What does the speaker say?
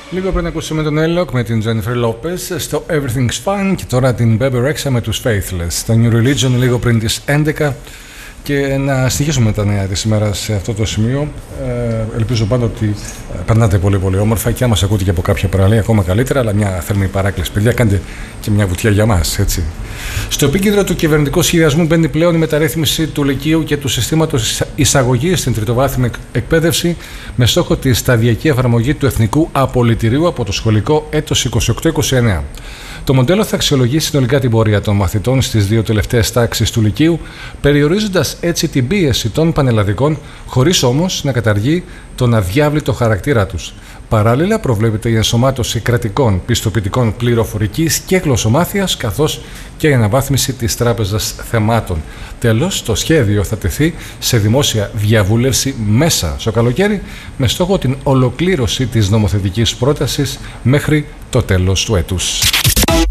Λίγο πριν ακούσαμε τον Elok με την Jennifer Lopez στο Everything's Fine και τώρα την Bebe Rexha με τους Faithless. Το New Religion λίγο πριν τις 11 και να συνεχίσουμε τα νέα της ημέρας σε αυτό το σημείο. Ελπίζω πάντα ότι περνάτε πολύ πολύ όμορφα και άμα σας ακούτε και από κάποια παραλία ακόμα καλύτερα, αλλά μια θερμή παράκληση. Παιδιά, κάντε και μια βουτιά για μας, έτσι. Στο επίκεντρο του κυβερνητικού σχεδιασμού μπαίνει πλέον η μεταρρύθμιση του Λυκείου και του συστήματος εισαγωγής στην τριτοβάθμια εκπαίδευση με στόχο τη σταδιακή εφαρμογή του Εθνικού Απολυτηρίου από το σχολικό έτος 28-29. Το μοντέλο θα αξιολογεί συνολικά την πορεία των μαθητών στις δύο τελευταίες τάξεις του Λυκείου, περιορίζοντας έτσι την πίεση των πανελλαδικών, χωρίς όμως να καταργεί τον αδιάβλητο χαρακτήρα τους. Παράλληλα, προβλέπεται η ενσωμάτωση κρατικών πιστοποιητικών πληροφορικής και γλωσσομάθειας, καθώς και η αναβάθμιση της Τράπεζας Θεμάτων. Τέλος, το σχέδιο θα τεθεί σε δημόσια διαβούλευση μέσα στο καλοκαίρι, με στόχο την ολοκλήρωση της νομοθετικής πρότασης μέχρι το τέλος του έτους.